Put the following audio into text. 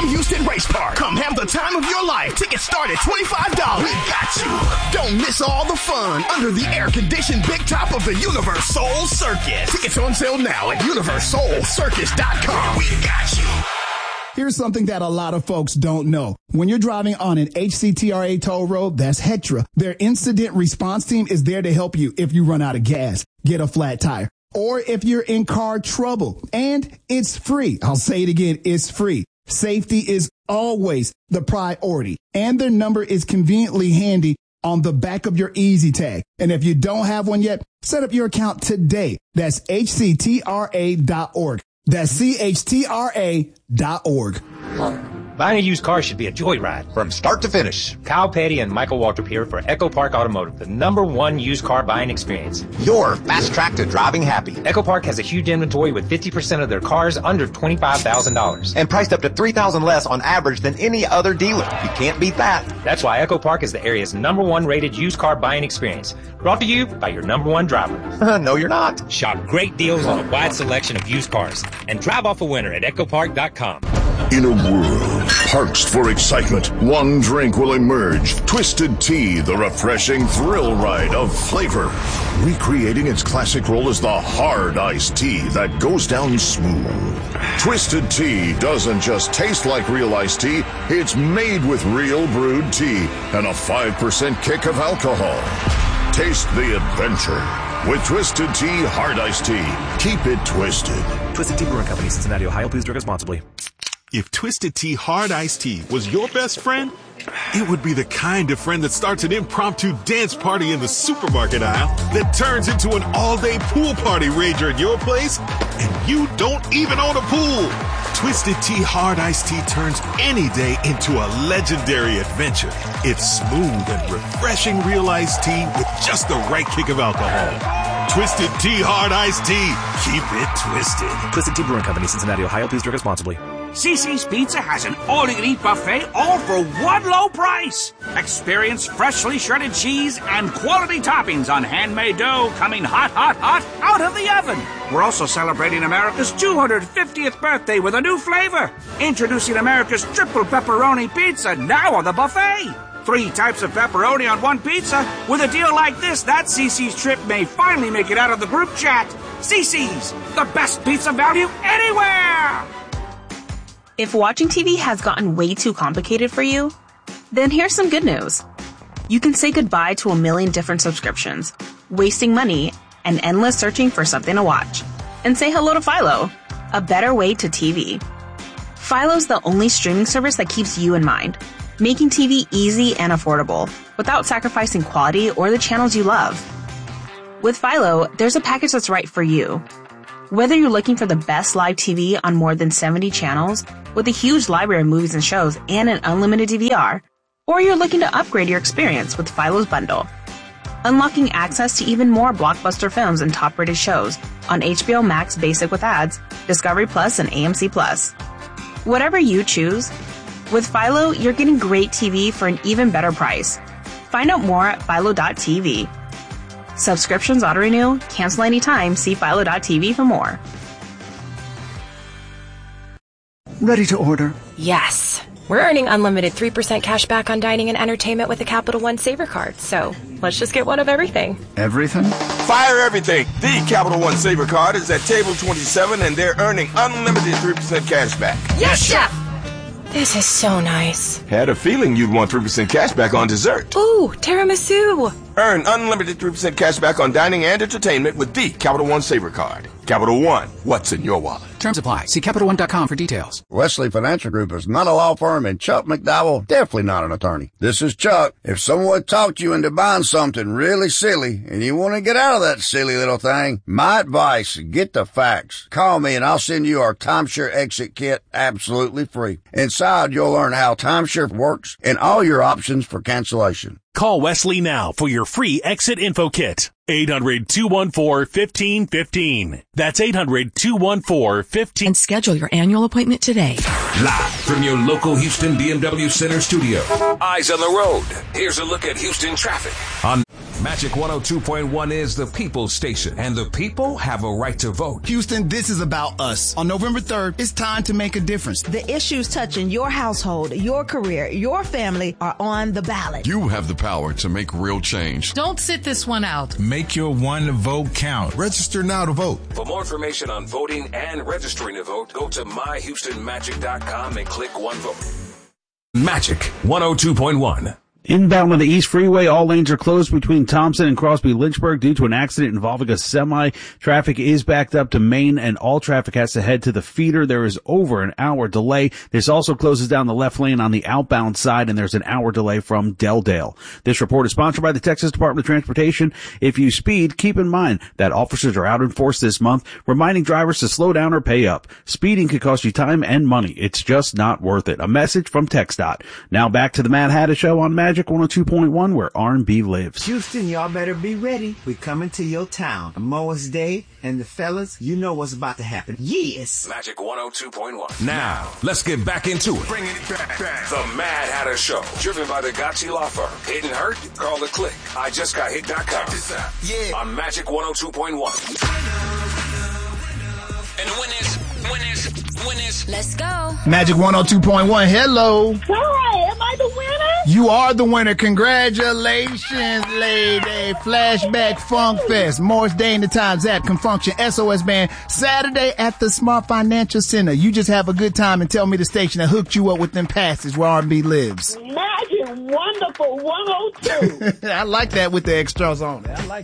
Game Houston Race Park. Come have the time of your life. Tickets start at $25. We got you. Don't miss all the fun under the air-conditioned big top of the Universe Soul Circus. Tickets on sale now at universesoulcircus.com. We got you. Here's something that a lot of folks don't know. When you're driving on an HCTRA toll road, that's Hetra. Their incident response team is there to help you if you run out of gas, get a flat tire, or if you're in car trouble. And it's free. I'll say it again, it's free. Safety is always the priority. And their number is conveniently handy on the back of your Easy Tag. And if you don't have one yet, set up your account today. That's hctra.org. That's chtra.org. Buying a used car should be a joyride from start to finish. Kyle Petty and Michael Waltrip here for Echo Park Automotive, the #1 used car buying experience. Your fast track to driving happy. Echo Park has a huge inventory with 50% of their cars under $25,000. And priced up to $3,000 less on average than any other dealer. You can't beat that. That's why Echo Park is the area's #1 rated used car buying experience. Brought to you by your #1 driver. No, you're not. Shop great deals on a wide selection of used cars and drive off a winner at echopark.com. In a world parched for excitement, one drink will emerge. Twisted Tea, the refreshing thrill ride of flavor. Recreating its classic role as the hard iced tea that goes down smooth. Twisted Tea doesn't just taste like real iced tea, it's made with real brewed tea and a 5% kick of alcohol. Taste the adventure with Twisted Tea Hard Iced Tea. Keep it twisted. Twisted Tea Brewing Company, Cincinnati, Ohio. Please drink responsibly. If Twisted Tea Hard Iced Tea was your best friend, it would be the kind of friend that starts an impromptu dance party in the supermarket aisle that turns into an all-day pool party rager at your place, and you don't even own a pool. Twisted Tea Hard Iced Tea turns any day into a legendary adventure. It's smooth and refreshing real iced tea with just the right kick of alcohol. Twisted Tea Hard Iced Tea. Keep it twisted. Twisted Tea Brewing Company, Cincinnati, Ohio. Please drink responsibly. CiCi's Pizza has an all-you-can-eat buffet all for one low price. Experience freshly shredded cheese and quality toppings on handmade dough coming hot, hot, hot out of the oven. We're also celebrating America's 250th birthday with a new flavor. Introducing America's triple pepperoni pizza now on the buffet. 3 types of pepperoni on one pizza. With a deal like this, that CiCi's trip may finally make it out of the group chat. CiCi's, the best pizza value anywhere! If watching TV has gotten way too complicated for you, then here's some good news. You can say goodbye to a million different subscriptions, wasting money, and endless searching for something to watch. And say hello to Philo, a better way to TV. Philo's the only streaming service that keeps you in mind, making TV easy and affordable, without sacrificing quality or the channels you love. With Philo, there's a package that's right for you. Whether you're looking for the best live TV on more than 70 channels, with a huge library of movies and shows and an unlimited DVR, or you're looking to upgrade your experience with Philo's bundle, unlocking access to even more blockbuster films and top-rated shows on HBO Max Basic with ads, Discovery Plus, and AMC Plus. Whatever you choose, with Philo, you're getting great TV for an even better price. Find out more at philo.tv. Subscriptions auto-renew, cancel anytime, see philo.tv for more. Ready to order? Yes. We're earning unlimited 3% cash back on dining and entertainment with the Capital One Saver Card, so let's just get one of everything. Everything? Fire everything! The Capital One Saver Card is at table 27 and they're earning unlimited 3% cash back. Yes, Chef! This is so nice. Had a feeling you'd want 3% cash back on dessert. Ooh, tiramisu! Earn unlimited 3% cash back on dining and entertainment with the Capital One Saver Card. Capital One, what's in your wallet? Terms apply. See CapitalOne.com for details. Wesley Financial Group is not a law firm, and Chuck McDowell definitely not an attorney. This is Chuck. If someone talked you into buying something really silly and you want to get out of that silly little thing, my advice, get the facts. Call me and I'll send you our timeshare exit kit absolutely free. Inside, you'll learn how timeshare works and all your options for cancellation. Call Wesley now for your free exit info kit. 800-214-1515. That's 800-214-1515. And schedule your annual appointment today. Live from your local Houston BMW Center studio. Eyes on the road. Here's a look at Houston traffic on Magic 102.1 is the people's station, and the people have a right to vote. Houston, this is about us. On November 3rd, it's time to make a difference. The issues touching your household, your career, your family are on the ballot. You have the power to make real change. Don't sit this one out. Make your one vote count. Register now to vote. For more information on voting and registering to vote, go to myhoustonmagic.com and click One Vote. Magic 102.1. Inbound on the East Freeway, all lanes are closed between Thompson and Crosby Lynchburg due to an accident involving a semi. Traffic is backed up to Main, and all traffic has to head to the feeder. There is over an hour delay. This also closes down the left lane on the outbound side, and there's an hour delay from Delldale. This report is sponsored by the Texas Department of Transportation. If you speed, keep in mind that officers are out in force this month, reminding drivers to slow down or pay up. Speeding could cost you time and money. It's just not worth it. A message from TxDOT. Now back to the Mad Hatter Show on Magic 102.1, where R&B lives. Houston, y'all better be ready. We're coming to your town. Mowers Day and the fellas, you know what's about to happen. Yes! Magic 102.1. Now, let's get back into it. Bringing it back. The Mad Hatter Show, driven by the Gotchi Law Firm. Hit and hurt? Call the click. IJustGotHit.com. Yeah. On Magic 102.1. And the winners. Let's go. Magic 102.1. Hello. Hi, am I the winner? You are the winner. Congratulations, lady. Flashback Funk Fest. Morris Day and the Time, Zap, Confunction, SOS Band, Saturday at the Smart Financial Center. You just have a good time and tell me the station that hooked you up with them passes where R&B lives. Magic Wonderful 102. I like that with the extras on it. I like